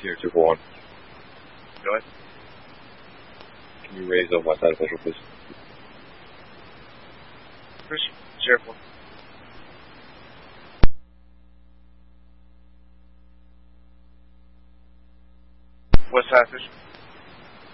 Senior 241. Go ahead. Can you raise on West Side Official, please? Sheriff 1. West Side Official.